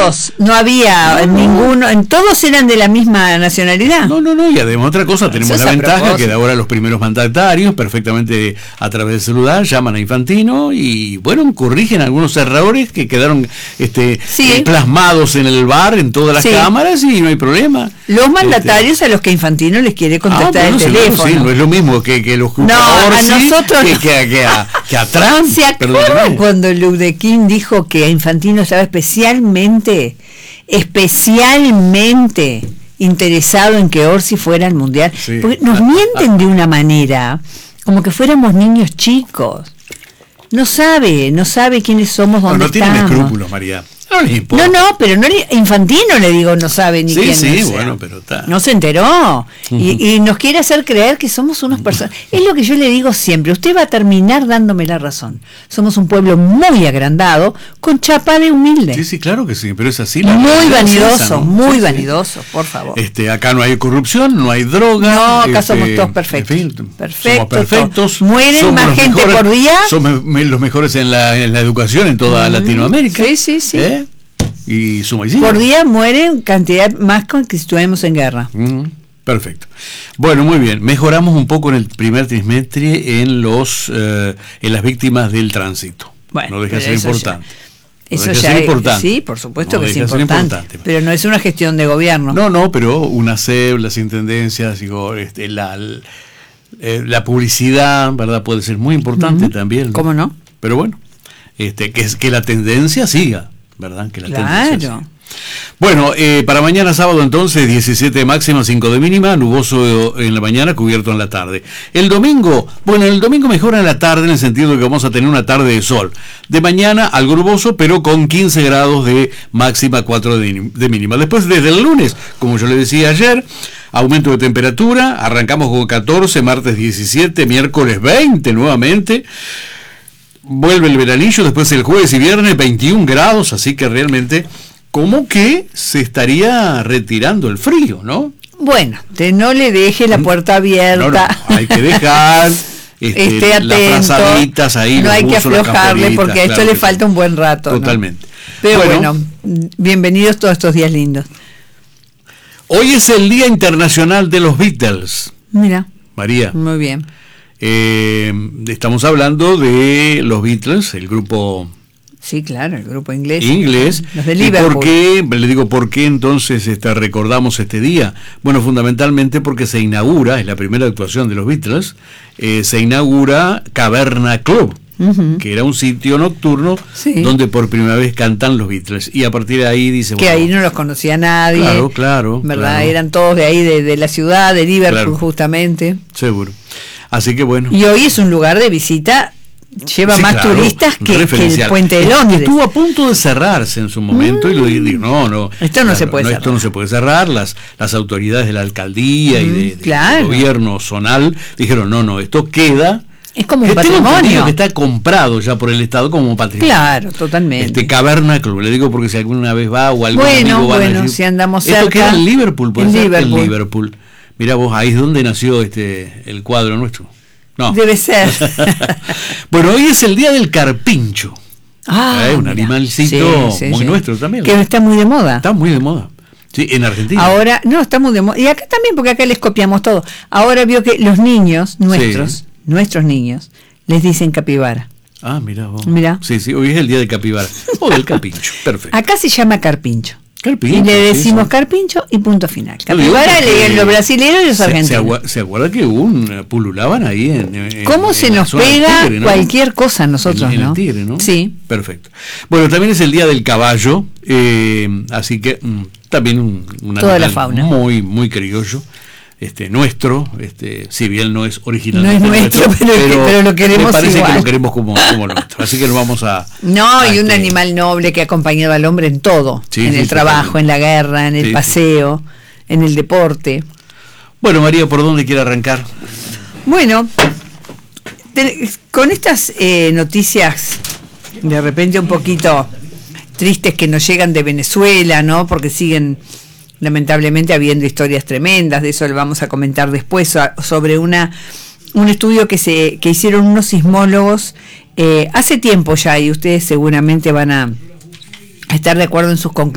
todos, no había ninguno, todos eran de la misma nacionalidad. No, y además otra cosa, tenemos la ventaja que de ahora los primeros mandatarios, perfectamente a través del celular, llaman a Infantino y, bueno, corrigen algunos errores que quedaron plasmados en el bar, en todas las cámaras, y no hay problema. Los mandatarios a los que Infantino les quiere contestar el teléfono. Sí, no es lo mismo que los a nosotros que a Trump. ¿Se acuerdan cuando Ludequín dijo que Infantino estaba especialmente interesado en que Orsi fuera al Mundial? Sí. Porque nos mienten de una manera como que fuéramos niños chicos. No sabe quiénes somos, dónde estamos. No tienen escrúpulos, María. No les importa. No, pero Infantino, le digo, no sabe ni quién es. Sí, bueno, pero está. No se enteró. Y nos quiere hacer creer que somos unos personas. Es lo que yo le digo siempre. Usted va a terminar dándome la razón. Somos un pueblo muy agrandado, con chapa de humilde. Sí, claro que sí, pero es así. Muy vanidoso, por favor. Acá no hay corrupción, no hay droga. No, acá somos todos perfectos. Somos perfectos. Mueren más gente por día. Somos los mejores en la educación en toda Latinoamérica. Sí. Y por día mueren cantidad más que si estuviéramos en guerra. Perfecto. Bueno, muy bien. Mejoramos un poco en el primer trimestre en las víctimas del tránsito. Bueno, no deja de ser importante. Eso ya es importante. Sí, por supuesto que es importante. Pero no es una gestión de gobierno. No, pero una SEB, las intendencias, la publicidad, ¿verdad? Puede ser muy importante también, ¿no? ¿Cómo no? Pero bueno, que la tendencia siga, ¿verdad? Que la tendencia siga. Bueno, para mañana sábado entonces 17 de máxima, 5 de mínima, nuboso en la mañana, cubierto en la tarde. El domingo mejora en la tarde en el sentido de que vamos a tener una tarde de sol. De mañana algo nuboso, pero con 15 grados de máxima, 4 de mínima. Después desde el lunes, como yo le decía ayer, aumento de temperatura, arrancamos con 14, martes 17, miércoles 20 nuevamente. Vuelve el veranillo, después el jueves y viernes 21 grados, así que realmente como que se estaría retirando el frío, ¿no? Bueno, no le deje la puerta abierta. No, hay que dejar esté atento, las frazaditas ahí. No hay que aflojarle porque a esto le falta un buen rato. Totalmente. ¿No? Pero bueno, bienvenidos todos estos días lindos. Hoy es el Día Internacional de los Beatles. Mira. María. Muy bien. Estamos hablando de los Beatles, el grupo... Sí, claro, el grupo inglés. Los de Liverpool. ¿Por qué entonces recordamos este día? Bueno, fundamentalmente porque se inaugura, es la primera actuación de los Beatles, se inaugura Caverna Club, que era un sitio nocturno donde por primera vez cantan los Beatles. Y a partir de ahí dice... Que ahí no los conocía nadie. Claro. ¿Verdad? Claro. Eran todos de ahí, de la ciudad, de Liverpool, justamente. Seguro. Así que bueno. Y hoy es un lugar de visita... Lleva más turistas que el Puente de Londres. Estuvo a punto de cerrarse en su momento y lo digo, esto no se puede cerrar. Esto no se puede cerrar. Las autoridades de la alcaldía y del gobierno zonal dijeron, no, esto queda. Es como un patrimonio. Que está comprado ya por el Estado como patrimonio. Claro, totalmente. Caverna Club, le digo porque si alguna vez va o algún amigo va a decir, si andamos cerca. Esto queda en Liverpool, en Liverpool. Mirá vos, ahí es donde nació el cuadro nuestro. No. Debe ser. Bueno, hoy es el día del carpincho. Un animalcito muy nuestro también. Que está muy de moda. Está muy de moda. Sí, en Argentina. Ahora, está muy de moda. Y acá también, porque acá les copiamos todo. Ahora vio que los niños, nuestros niños, les dicen capibara. Mirá vos. Mirá. Sí, hoy es el día del capibara. O del carpincho. Perfecto. Acá se llama carpincho. Carpincho, y le decimos carpincho y punto final. Capibara le los brasileños y los argentinos. ¿Se acuerda que pululaban ahí en ¿Cómo se nos pega Tigre, ¿no? Cualquier cosa a nosotros, en el Tigre, ¿no? Sí. Perfecto. Bueno, también es el día del caballo, así que también toda la fauna. Muy, muy criollo. Nuestro, si bien no es original. No es nuestro, pero lo queremos me parece igual. Que lo queremos como nuestro. Así que nos vamos a... y un animal noble que ha acompañado al hombre en todo. En el trabajo, en la guerra, en el paseo, en el deporte. Bueno, María, ¿por dónde quiere arrancar? Bueno, con estas noticias de repente un poquito tristes que nos llegan de Venezuela, ¿no? Porque siguen... lamentablemente habiendo historias tremendas, de eso le vamos a comentar después, sobre un estudio que hicieron unos sismólogos hace tiempo ya, y ustedes seguramente van a estar de acuerdo en sus conclusiones.